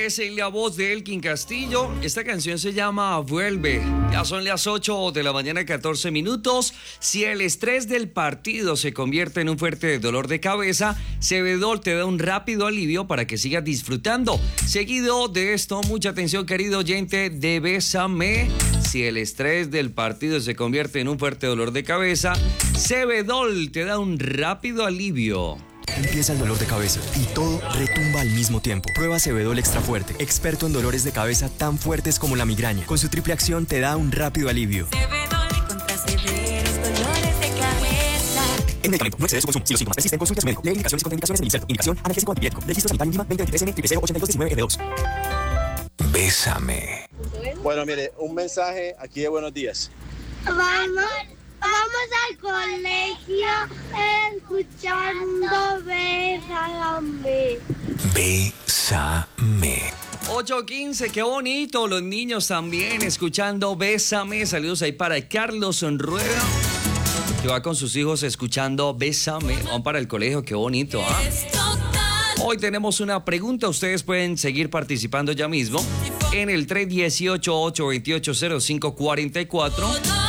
es la voz de Elkin Castillo. Esta canción se llama Vuelve. Ya son las 8 de la mañana, 14 minutos. Si el estrés del partido se convierte en un fuerte dolor de cabeza, Cebedol te da un rápido alivio para que sigas disfrutando. Seguido de esto, mucha atención, querido oyente de Bésame. Si el estrés del partido se convierte en un fuerte dolor de cabeza, Cebedol te da un rápido alivio. Empieza el dolor de cabeza y todo retumba al mismo tiempo. Prueba Cebedol Extra Fuerte, experto en dolores de cabeza tan fuertes como la migraña. Con su triple acción te da un rápido alivio. Cebedol contra severos dolores de cabeza. El medicamento no excede su consumo. Si los síntomas persisten, consulte a su médico. Lee indicaciones y contraindicaciones del inserto. Indicación analgésico antipirético. Registro sanitario INVIMA 2023N008219F2. Bésame. Bueno, mire, un mensaje aquí de buenos días. Vamos al colegio escuchando Bésame. Bésame. 8:15, qué bonito. Los niños también escuchando Bésame. Saludos ahí para Carlos Rueda, que va con sus hijos escuchando Bésame. Van para el colegio, qué bonito, ¿ah? Hoy tenemos una pregunta. Ustedes pueden seguir participando ya mismo en el 318-828-0544.